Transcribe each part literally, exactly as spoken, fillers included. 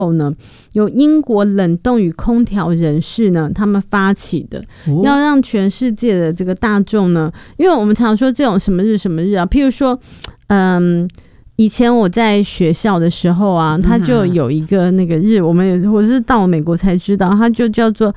后呢，由英国冷冻与空调人士呢，他们发起的，哦、要让全世界的这个大众呢，因为我们常说这种什么日什么日啊，譬如说，嗯。以前我在学校的时候啊，它就有一个那个日，我们我是到美国才知道，它就叫做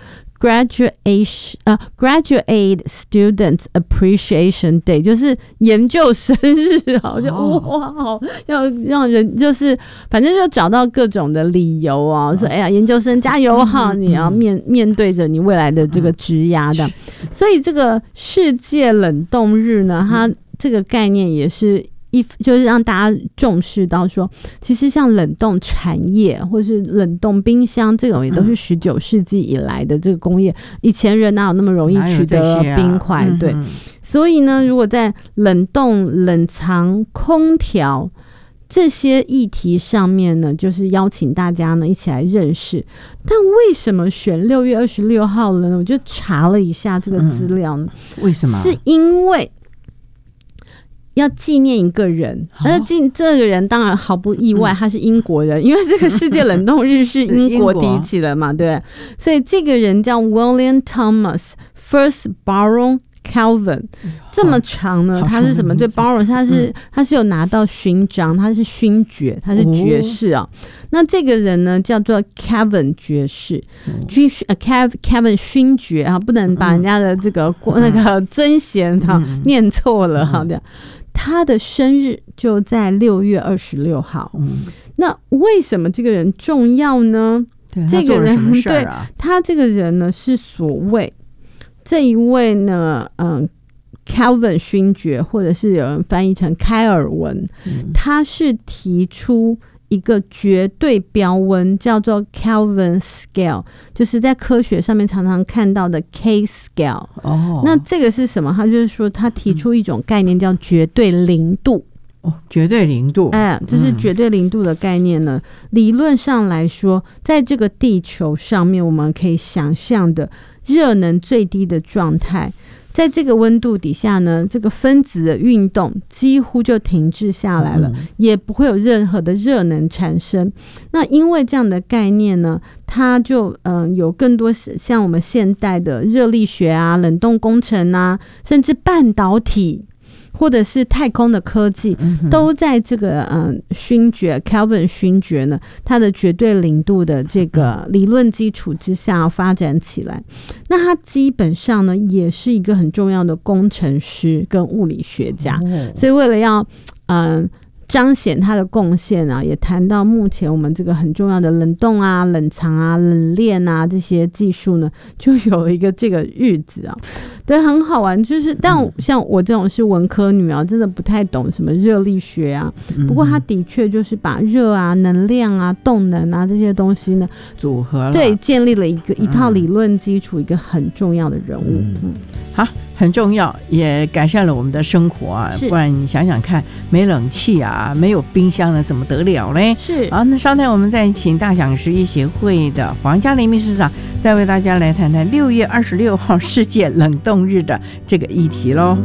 graduate 呃 graduate student appreciation day， 就是研究生日啊，我就哇好要让人就是反正就找到各种的理由啊，说哎呀研究生加油哈，你要面面对着你未来的这个职涯的，所以这个世界冷冻日呢，它这个概念也是。一就是让大家重视到说，其实像冷冻产业或是冷冻冰箱这种，也都是十九世纪以来的这个工业。嗯、以前人哪有那么容易取得冰块？啊、对、嗯，所以呢，如果在冷冻、冷藏、空调这些议题上面呢，就是邀请大家呢一起来认识。但为什么选六月二十六号了呢？我就查了一下这个资料呢、 嗯，为什么？ 是因为。要纪念一个人，而纪这个人当然毫不意外，他是英国人，因为这个世界冷冻日是英国提起的嘛，对，所以这个人叫 William Thomas First Baron Kelvin， 这么长呢，他是什么？对 ，Baron 他是他是有拿到勋章，他是勋爵，他是爵士啊。哦、那这个人呢，叫做 Kevin 爵士，勋、嗯、呃 Kevin 勋爵啊，不能把人家的这个、嗯、那个尊衔哈、嗯、念错了哈的。他的生日就在六月二十六号、嗯。那为什么这个人重要呢？这个人对、啊、他这个人呢是所谓这一位呢，嗯 ，Kelvin 勋爵，或者是有人翻译成开尔文，嗯、他是提出一个绝对标温，叫做 Kelvin scale， 就是在科学上面常常看到的 K scale。哦，那这个是什么？他就是说，他提出一种概念叫绝对零度。 哦，绝对零度， 哎，这是绝对零度的概念呢。嗯、理论上来说，在这个地球上面，我们可以想象的热能最低的状态。在这个温度底下呢，这个分子的运动几乎就停滞下来了，嗯、也不会有任何的热能产生。那因为这样的概念呢，它就嗯、呃、有更多像我们现代的热力学啊、冷冻工程啊，甚至半导体。或者是太空的科技，都在这个嗯勋爵 Kelvin 勋爵呢，它的绝对零度的这个理论基础之下发展起来。那他基本上呢，也是一个很重要的工程师跟物理学家，所以为了要嗯。彰显他的贡献啊，也谈到目前我们这个很重要的冷冻啊、冷藏啊、冷链啊这些技术呢，就有一个这个日子啊，对，很好玩。就是，但像我这种是文科女啊，真的不太懂什么热力学啊。不过他的确就是把热啊、能量啊、动能啊这些东西呢组合了，对， 建立了一个一套理论基础，一个很重要的人物。嗯， 嗯好，很重要，也改善了我们的生活啊。不然你想想看，没冷气啊，没有冰箱呢，怎么得了嘞？ 是。 好，那稍待我们再请大想实业协会的黄嘉玲秘书长，再为大家来谈谈六月二十六号世界冷冻日的这个议题喽。